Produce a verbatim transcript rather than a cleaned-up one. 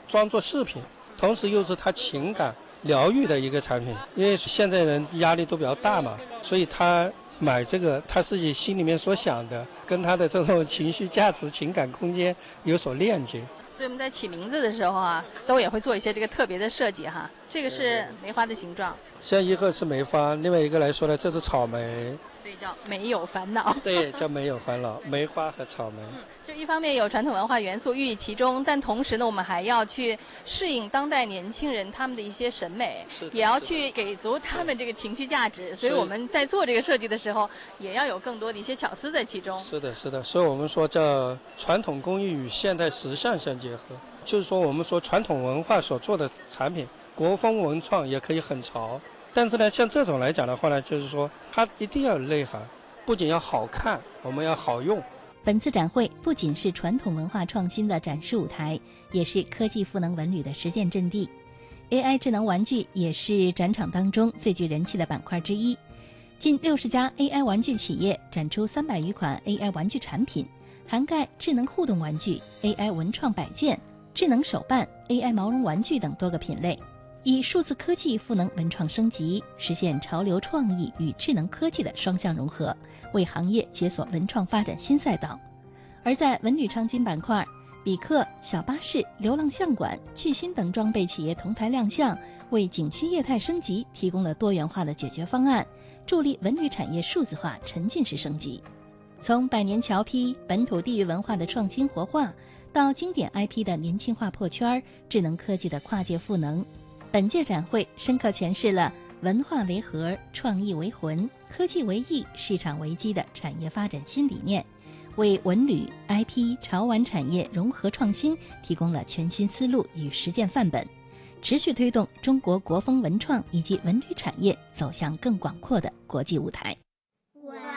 装作饰品，同时又是他情感疗愈的一个产品。因为现在人压力都比较大嘛，所以他买这个，他自己心里面所想的，跟他的这种情绪价值、情感空间有所链接。 所以我们在起名字的时候啊，都也会做一些这个特别的设计哈。这个是梅花的形状， 像一个是梅花，另外一个来说呢，这是草莓， 所以叫没有烦恼。 对，叫没有烦恼，梅花和草莓。 嗯，就一方面有传统文化元素寓意其中，但同时呢，我们还要去适应当代年轻人他们的一些审美，也要去给足他们这个情绪价值。所以我们在做这个设计的时候，也要有更多的一些巧思在其中。 是的，是的，所以我们说叫传统工艺与现代时尚相结合，就是说我们说传统文化所做的产品，国风文创也可以很潮。但是呢，像这种来讲的话呢，就是说它一定要有内涵，不仅要好看，我们要好用。 本次展会不仅是传统文化创新的展示舞台，也是科技赋能文旅的实践阵地。A I 智能玩具也是展场当中最具人气的板块之一。近六十家 A I 玩具企业展出三百余款 A I 玩具产品，涵盖智能互动玩具、A I 文创摆件、智能手办、A I 毛绒玩具等多个品类，以数字科技赋能文创升级，实现潮流创意与智能科技的双向融合，为行业解锁文创发展新赛道。而在文旅创新板块，比克、小巴士、流浪相馆、趣新等装备企业同台亮相，为景区业态升级提供了多元化的解决方案，助力文旅产业数字化沉浸式升级。从百年桥批、本土地域文化的创新活化，到经典 I P 的年轻化破圈，智能科技的跨界赋能，本届展会深刻诠释了文化为核、创意为魂、科技为翼、市场为基的产业发展新理念，为文旅、I P、潮玩产业融合创新提供了全新思路与实践范本，持续推动中国国风文创以及文旅产业走向更广阔的国际舞台。